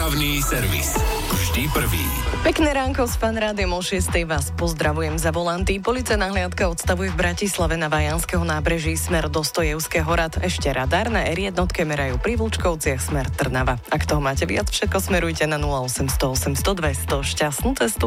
Dopravný servis. Vždy prvý. Pekné ránko, s Fan Rádiom o 6:00 vás pozdravujem za volanty. Policajná hliadka odstavuje v Bratislave na Vajanského nábreží smer Dostojevského hrad. Ešte radár na R1 merajú pri Vlčkovciach smer Trnava. Ak toho máte viac, všetko smerujte na 0800 800 200. Šťastnú cestu.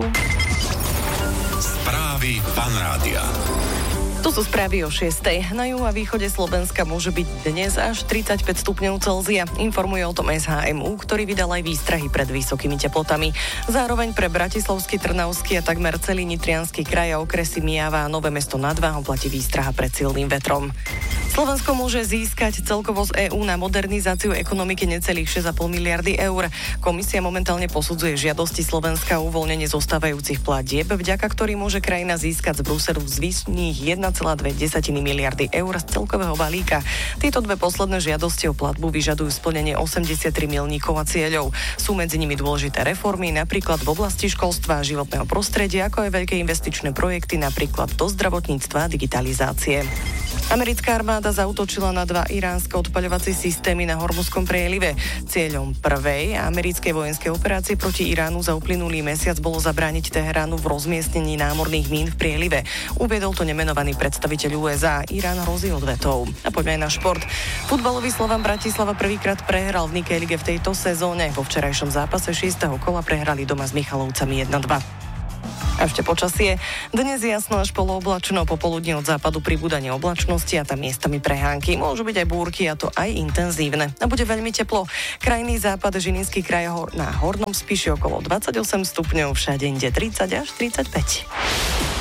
Správy Fan Rádia. Tu sú správy o 6:00. Na juhu a východe Slovenska môže byť dnes až 35 stupňov Celzia. Informuje o tom SHMU, ktorý vydal aj výstrahy pred vysokými teplotami. Zároveň pre Bratislavský, Trnavský a takmer celý Nitriansky kraj a okresy Mijava a Nové Mesto nad Váhom platí výstraha pred silným vetrom. Slovensko môže získať celkovo z EÚ na modernizáciu ekonomiky necelých 6,5 miliardy eur. Komisia momentálne posudzuje žiadosti Slovenska o uvoľnenie zostávajúcich platieb, vďaka ktorým môže krajina získať z Bruselu zvyšných 1,2 miliardy eur z celkového balíka. Tieto dve posledné žiadosti o platbu vyžadujú splnenie 83 milníkov a cieľov. Sú medzi nimi dôležité reformy, napríklad v oblasti školstva a životného prostredia, ako aj veľké investičné projekty, napríklad do zdravotníctva a digitalizácie. Americká armáda zaútočila na 2 iránske odpaľovacie systémy na Hormuzskom prielive. Cieľom prvej americkej vojenskej operácie proti Iránu za uplynulý mesiac bolo zabrániť Teheránu v rozmiestnení námorných mín v prielive. Uviedol to nemenovaný predstaviteľ USA. Irán hrozí odvetou. A poďme aj na šport. Futbalový Slovan Bratislava prvýkrát prehral v Nikej lige v tejto sezóne. Vo včerajšom zápase 6. kola prehrali doma s Michalovcami 1-2. A ešte počasie. Dnes jasno až polooblačno, popoludne od západu pribúdanie oblačnosti a tam miestami prehánky. Môžu byť aj búrky, a to aj intenzívne. A bude veľmi teplo. Krajný západ, Žilinský kraj na Hornom Spiši okolo 28 stupňov, všade inde 30 až 35.